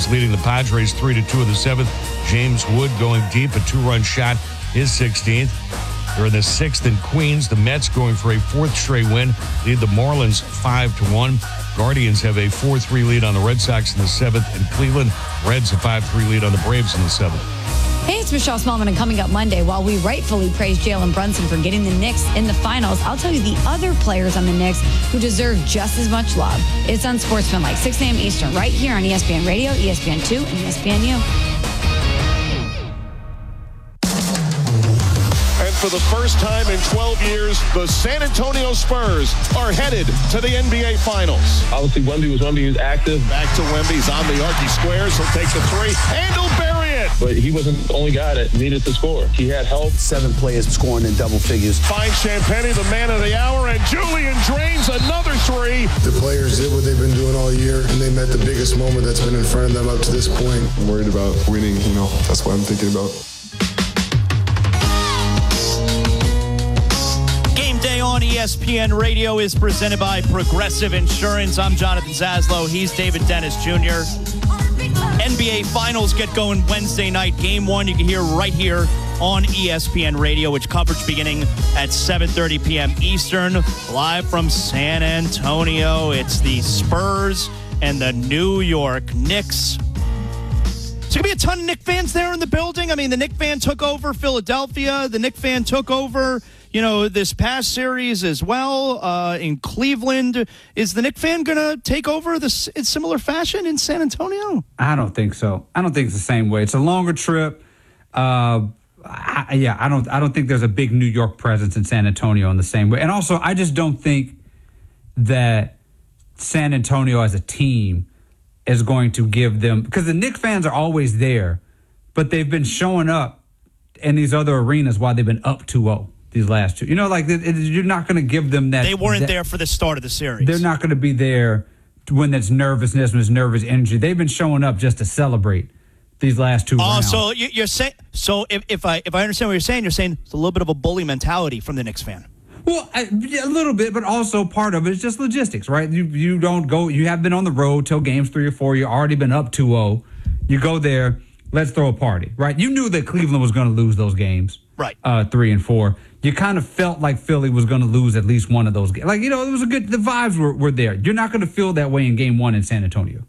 Phillies leading the Padres 3-2 in the seventh. James Wood going deep, a 2-run shot, his 16th. They're in the sixth in Queens. The Mets going for a fourth straight win, lead the Marlins 5-1. Guardians have a 4-3 lead on the Red Sox in the seventh, and Cleveland Reds a 5-3 lead on the Braves in the seventh. Hey, it's Michelle Smallman, and coming up Monday, while we rightfully praise Jalen Brunson for getting the Knicks in the finals, I'll tell you the other players on the Knicks who deserve just as much love. It's Unsportsmanlike, 6 a.m. Eastern, right here on ESPN Radio, ESPN2, and ESPNU. For the first time in 12 years, the San Antonio Spurs are headed to the NBA Finals. Obviously, Wemby was active. Back to Wemby's on the arc. He squares. He'll take the three, and he'll bury it. But he wasn't the only guy that needed to score. He had help. 7 players scoring in double figures. Finds Champagnie, the man of the hour, and Julian drains another three. The players did what they've been doing all year, and they met the biggest moment that's been in front of them up to this point. I'm worried about winning, that's what I'm thinking about. On ESPN Radio is presented by Progressive Insurance. I'm Jonathan Zaslow. He's David Dennis Jr. NBA Finals get going Wednesday night. Game 1 you can hear right here on ESPN Radio, which coverage beginning at 7:30 p.m. Eastern. Live from San Antonio, it's the Spurs and the New York Knicks. There's going to be a ton of Knick fans there in the building. I mean, the Knick fan took over Philadelphia. The Knick fan took over this past series as well in Cleveland. Is the Knick fan going to take over this in similar fashion in San Antonio? I don't think so. I don't think it's the same way. It's a longer trip. I don't think there's a big New York presence in San Antonio in the same way. And also, I just don't think that San Antonio as a team is going to give them, because the Knicks fans are always there, but they've been showing up in these other arenas while they've been up 2-0. These last two, you're not going to give them that. They weren't there for the start of the series. They're not going to be there when there's nervousness, when there's nervous energy. They've been showing up just to celebrate these last two rounds. So you're saying, if I understand what you're saying it's a little bit of a bully mentality from the Knicks fan. Well, a little bit, but also part of it is just logistics, right? You don't go. You have been on the road till games 3 or 4. You've already been up 2-0. You go there. Let's throw a party, right? You knew that Cleveland was going to lose those games, right? 3 and 4. You kind of felt like Philly was going to lose at least one of those games. It was a good. The vibes were there. You're not going to feel that way in Game 1 in San Antonio.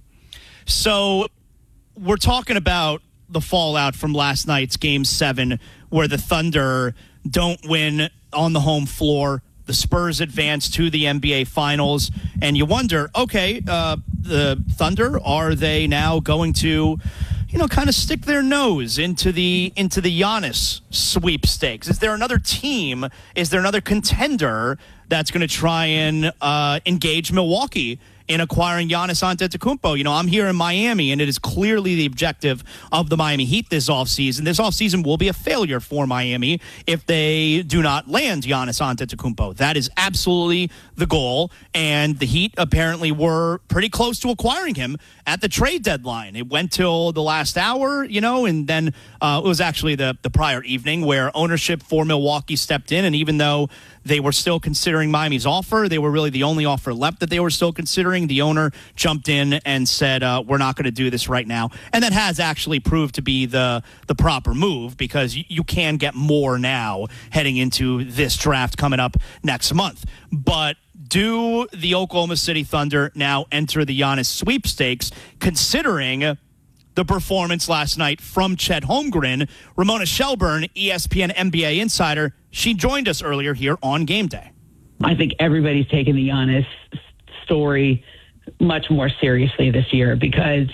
So we're talking about the fallout from last night's Game 7, where the Thunder don't win on the home floor. The Spurs advance to the NBA Finals, and you wonder, okay, the Thunder, are they now going to, kind of stick their nose into the Giannis sweepstakes? Is there another team? Is there another contender that's going to try and engage Milwaukee in acquiring Giannis Antetokounmpo? I'm here in Miami, and it is clearly the objective of the Miami Heat this offseason. This offseason will be a failure for Miami if they do not land Giannis Antetokounmpo. That is absolutely the goal, and the Heat apparently were pretty close to acquiring him at the trade deadline. It went till the last hour, and then it was actually the prior evening where ownership for Milwaukee stepped in, and even though they were still considering Miami's offer, they were really the only offer left that they were still considering. The owner jumped in and said, we're not going to do this right now. And that has actually proved to be the proper move, because you can get more now heading into this draft coming up next month. But do the Oklahoma City Thunder now enter the Giannis sweepstakes, considering the performance last night from Chet Holmgren? Ramona Shelburne, ESPN NBA insider, she joined us earlier here on Game Day. I think everybody's taken the Giannis story much more seriously this year, because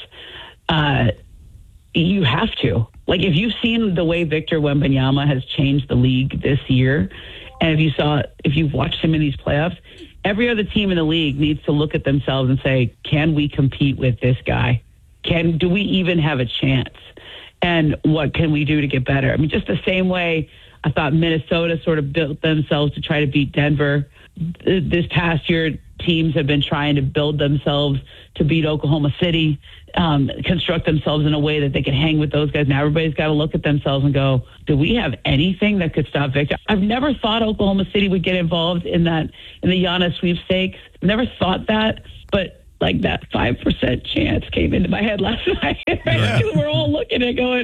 you have to. If you've seen the way Victor Wembanyama has changed the league this year, and if you've watched him in these playoffs, every other team in the league needs to look at themselves and say, can we compete with this guy? Do we even have a chance? And what can we do to get better? I mean, just the same way I thought Minnesota sort of built themselves to try to beat Denver. This past year, teams have been trying to build themselves to beat Oklahoma City, construct themselves in a way that they can hang with those guys. Now everybody's got to look at themselves and go, do we have anything that could stop Victor? I've never thought Oklahoma City would get involved in the Giannis sweepstakes. I've never thought that, but like that 5% chance came into my head last night. Right? We're all looking at going,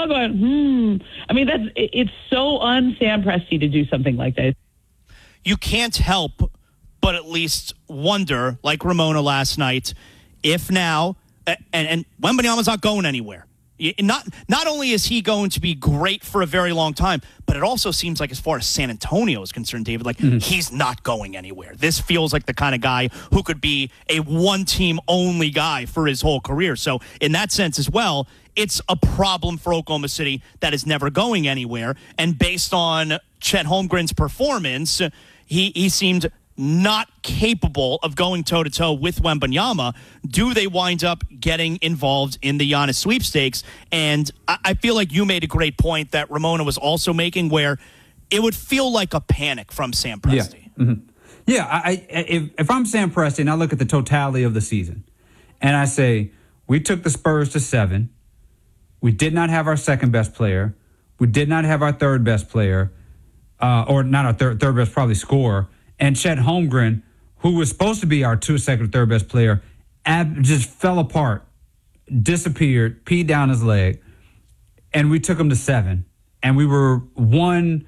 I mean, it's so un-Sam Presti to do something like that. You can't help but at least wonder, like Ramona last night, if now, and Wembanyama's not going anywhere. Not only is he going to be great for a very long time, but it also seems like as far as San Antonio is concerned, David, like he's not going anywhere. This feels like the kind of guy who could be a one-team only guy for his whole career. So in that sense as well, it's a problem for Oklahoma City that is never going anywhere. And based on Chet Holmgren's performance, he seemed not capable of going toe-to-toe with Wembanyama. Do they wind up getting involved in the Giannis sweepstakes? And I feel like you made a great point that Ramona was also making, where it would feel like a panic from Sam Presti. Yeah, yeah. If I'm Sam Presti and I look at the totality of the season and I say, we took the Spurs to 7, we did not have our second best player, we did not have our third best player, or not our third best probably scorer, and Chet Holmgren, who was supposed to be our second or third best player, just fell apart, disappeared, peed down his leg, and we took him to 7. And we were one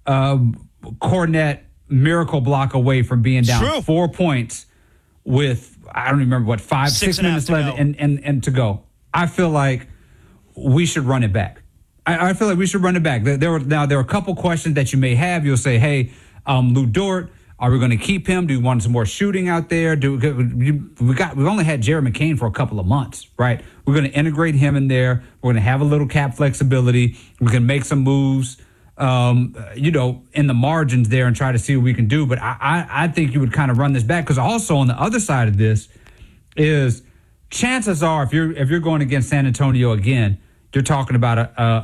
Kornet miracle block away from being down 4 points with, I don't remember what, 6 minutes left and to go. I feel like we should run it back. I feel like we should run it back. There are a couple questions that you may have. You'll say, hey, Lou Dort, are we going to keep him? Do we want some more shooting out there? We've only had Jared McCain for a couple of months, right? We're going to integrate him in there. We're going to have a little cap flexibility. We're going to make some moves, in the margins there and try to see what we can do. But I think you would kind of run this back, because also on the other side of this is chances are if you're going against San Antonio again, you're talking about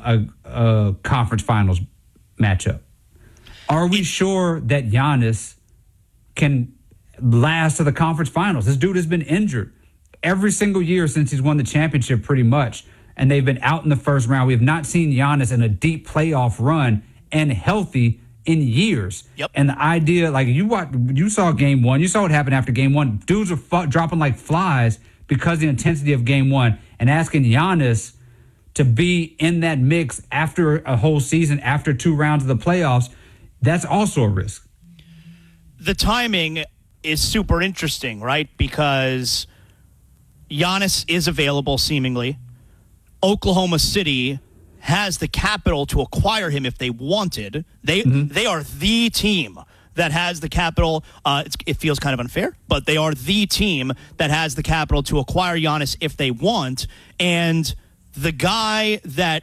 a conference finals matchup. Are we sure that Giannis can last to the conference finals? This dude has been injured every single year since he's won the championship pretty much, and they've been out in the first round. We have not seen Giannis in a deep playoff run and healthy in years. Yep. And the idea, like you saw game 1, you saw what happened after game 1. Dudes are dropping like flies because of the intensity of game 1, and asking Giannis to be in that mix after a whole season, after 2 rounds of the playoffs, that's also a risk. The timing is super interesting, right? Because Giannis is available, seemingly. Oklahoma City has the capital to acquire him if they wanted. They are the team that has the capital. It feels kind of unfair, but they are the team that has the capital to acquire Giannis if they want. And the guy that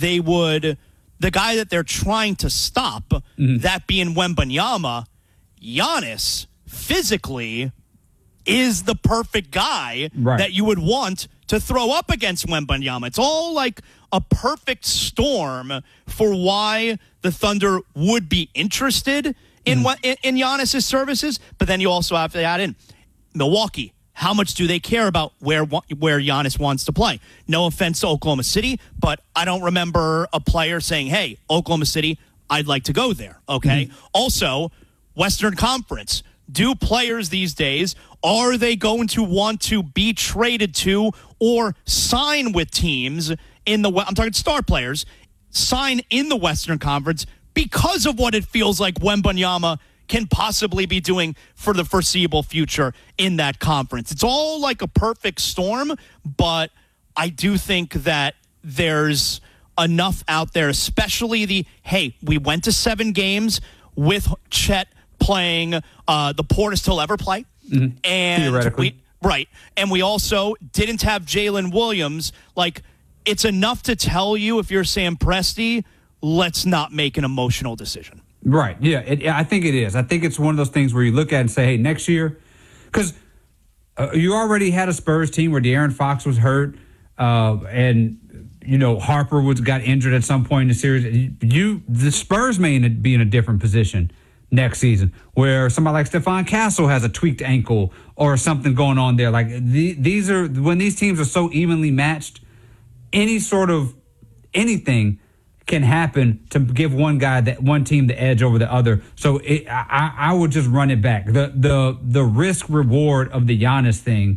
they're trying to stop, that being Wembanyama, Giannis physically is the perfect guy that you would want to throw up against Wembanyama. It's all like a perfect storm for why the Thunder would be interested in Giannis' services. But then you also have to add in Milwaukee. How much do they care about where Giannis wants to play? No offense to Oklahoma City, but I don't remember a player saying, hey, Oklahoma City, I'd like to go there. Okay. Also, Western Conference. Do players these days, are they going to want to be traded to or sign with teams I'm talking star players, sign in the Western Conference because of what it feels like Wembanyama can possibly be doing for the foreseeable future in that conference? It's all like a perfect storm, but I do think that there's enough out there, especially we went to 7 games with Chet playing the poorest he'll ever play. And theoretically. And we also didn't have Jalen Williams. Like, it's enough to tell you, if you're Sam Presti, let's not make an emotional decision. Right. Yeah, I think it is. I think it's one of those things where you look at it and say, hey, next year, because you already had a Spurs team where De'Aaron Fox was hurt, and Harper got injured at some point in the series. The Spurs may be in a different position next season, where somebody like Stephon Castle has a tweaked ankle or something going on there. Like these are when these teams are so evenly matched, any sort of anything can happen to give one team the edge over the other. So I would just run it back. The risk reward of the Giannis thing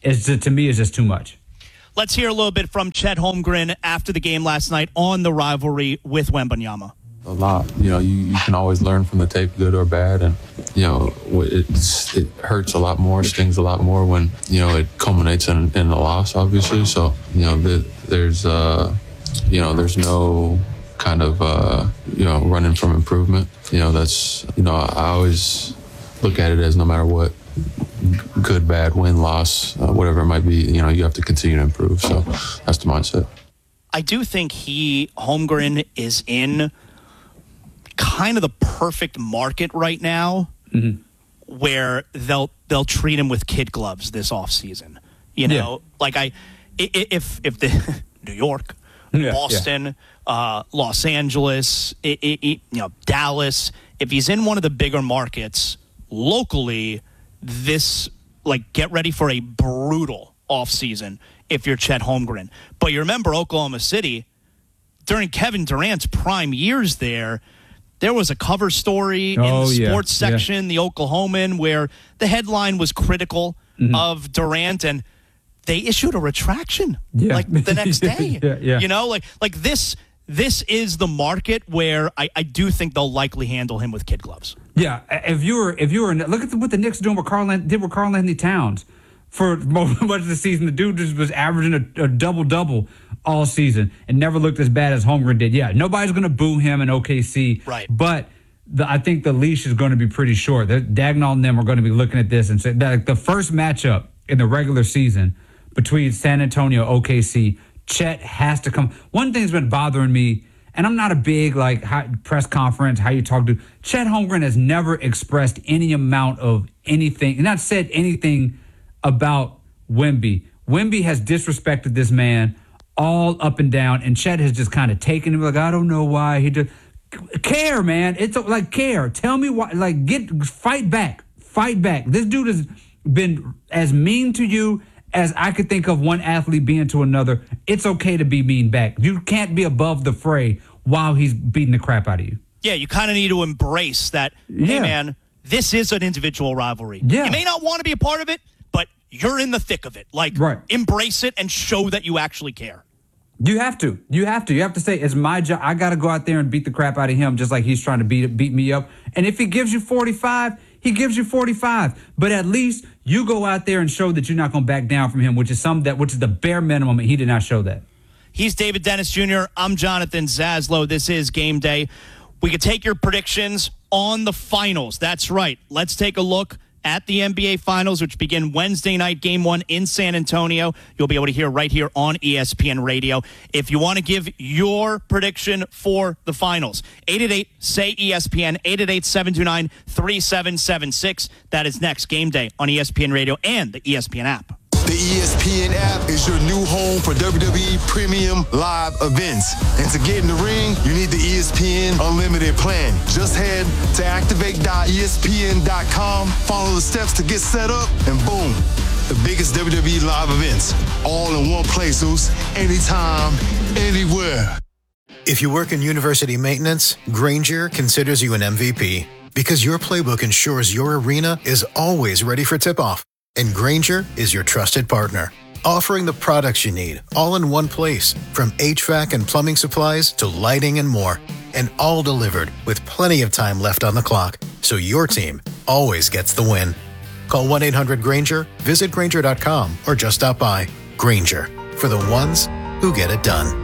to me is just too much. Let's hear a little bit from Chet Holmgren after the game last night on the rivalry with Wembanyama. A lot. You can always learn from the tape, good or bad, and it hurts a lot more, stings a lot more when it culminates in a loss, obviously. So there's no kind of running from improvement. That's I always look at it as no matter what, good, bad, win, loss, whatever it might be, you have to continue to improve. So that's the mindset. I do think Holmgren is in kind of the perfect market right now, where they'll treat him with kid gloves this offseason. If the New York, Boston, Los Angeles, Dallas, if he's in one of the bigger markets locally, get ready for a brutal offseason if you're Chet Holmgren. But you remember Oklahoma City, during Kevin Durant's prime years there was a cover story in the sports section, the Oklahoman, where the headline was critical of Durant, and they issued a retraction the next day. This is the market where I do think they'll likely handle him with kid gloves. Yeah, if you were look at what the Knicks doing with Karl Anthony Towns for much of the season. The dude just was averaging a double-double all season and never looked as bad as Holmgren did. Yeah, nobody's going to boo him in OKC. Right. But I think the leash is going to be pretty short. Dagnall and them are going to be looking at this and say that the first matchup in the regular season between San Antonio and OKC, Chet has to come. One thing's been bothering me, and I'm not a big press conference, how you talk to. Chet Holmgren has never expressed any amount of anything, not said anything about Wemby. Wemby has disrespected this man all up and down, and Chet has just kind of taken him I don't know why he just care, man. It's care. Tell me why. Fight back. This dude has been as mean to you as I could think of one athlete being to another. It's okay to be mean back. You can't be above the fray while he's beating the crap out of you. Yeah, you kind of need to embrace that, hey, man, this is an individual rivalry. Yeah. You may not want to be a part of it, but you're in the thick of it. Embrace it and show that you actually care. You have to. You have to say, it's my job. I got to go out there and beat the crap out of him just like he's trying to beat me up. And if he gives you 45, he gives you 45. But at least you go out there and show that you're not going to back down from him, which is the bare minimum, and he did not show that. He's David Dennis Jr. I'm Jonathan Zaslow. This is Game Day. We could take your predictions on the finals. That's right. Let's take a look at the NBA Finals, which begin Wednesday night, Game 1 in San Antonio. You'll be able to hear right here on ESPN Radio. If you want to give your prediction for the finals, 888-SAY-ESPN, 888-729-3776. That is next, Game Day on ESPN Radio and the ESPN app. The ESPN app is your new home for WWE Premium Live events. And to get in the ring, you need the ESPN Unlimited plan. Just head to activate.espn.com, follow the steps to get set up, and boom, the biggest WWE live events, all in one place, Zeus, anytime, anywhere. If you work in university maintenance, Grainger considers you an MVP because your playbook ensures your arena is always ready for tip-off. And Grainger is your trusted partner, offering the products you need all in one place, from HVAC and plumbing supplies to lighting and more, and all delivered with plenty of time left on the clock, so your team always gets the win. Call 1-800-GRAINGER, visit Grainger.com, or just stop by. Grainger, for the ones who get it done.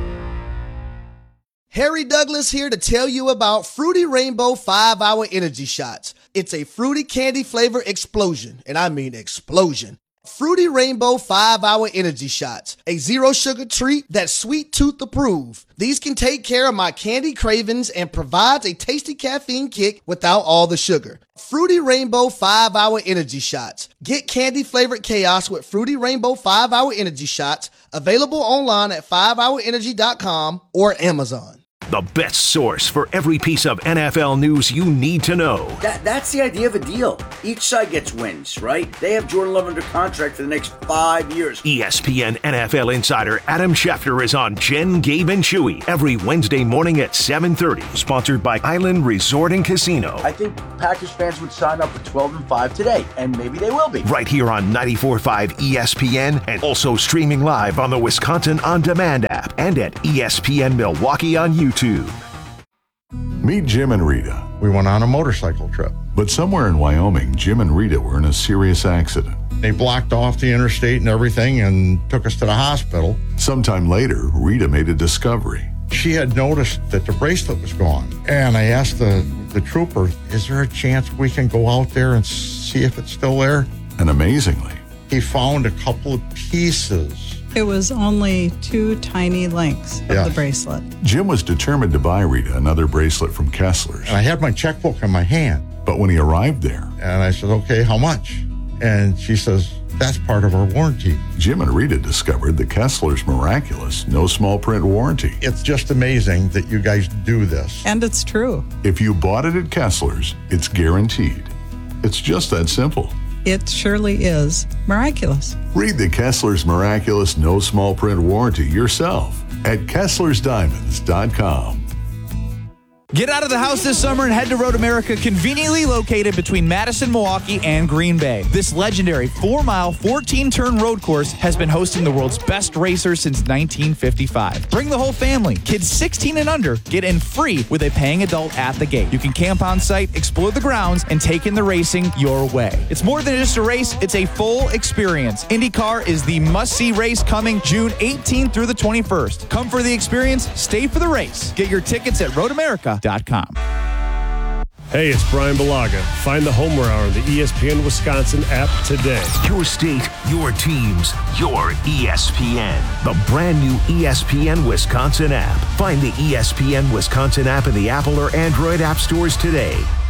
Harry Douglas here to tell you about Fruity Rainbow 5-Hour Energy Shots. It's a fruity candy flavor explosion, and I mean explosion. Fruity Rainbow 5-Hour Energy Shots, a zero-sugar treat that's sweet tooth approved. These can take care of my candy cravings and provides a tasty caffeine kick without all the sugar. Fruity Rainbow 5-Hour Energy Shots. Get candy-flavored chaos with Fruity Rainbow 5-Hour Energy Shots, available online at 5hourenergy.com or Amazon. the best source for every piece of NFL news you need to know. That's the idea of a deal. Each side gets wins, right? They have Jordan Love under contract for the next 5 years. ESPN NFL insider Adam Schefter is on Jen, Gabe, and Chewy every Wednesday morning at 7:30. Sponsored by Island Resort and Casino. I think Packers fans would sign up for 12-5 today, and maybe they will be. Right here on 94.5 ESPN, and also streaming live on the Wisconsin On Demand app and at ESPN Milwaukee on YouTube. Meet Jim and Rita. We went on a motorcycle trip. But somewhere in Wyoming, Jim and Rita were in a serious accident. They blocked off the interstate and everything and took us to the hospital. Sometime later, Rita made a discovery. She had noticed that the bracelet was gone. And I asked the trooper, is there a chance we can go out there and see if it's still there? And amazingly, he found a couple of pieces. It was only 2 tiny links of the bracelet. Jim was determined to buy Rita another bracelet from Kessler's. And I had my checkbook in my hand. But when he arrived there, and I said, okay, how much? And she says, that's part of our warranty. Jim and Rita discovered the Kessler's miraculous no small print warranty. It's just amazing that you guys do this. And it's true. If you bought it at Kessler's, it's guaranteed. It's just that simple. It surely is miraculous. Read the Kessler's miraculous no small print warranty yourself at Kessler'sDiamonds.com. Get out of the house this summer and head to Road America, conveniently located between Madison, Milwaukee, and Green Bay. This legendary 4-mile, 14-turn road course has been hosting the world's best racers since 1955. Bring the whole family. Kids 16 and under get in free with a paying adult at the gate. You can camp on site, explore the grounds, and take in the racing your way. It's more than just a race, it's a full experience. IndyCar is the must-see race coming June 18th through the 21st. Come for the experience, stay for the race. Get your tickets at roadamerica.com. Hey, it's Brian Balaga. Find the Homer Hour on the ESPN Wisconsin app today. Your state, your teams, your ESPN. The brand new ESPN Wisconsin app. Find the ESPN Wisconsin app in the Apple or Android app stores today.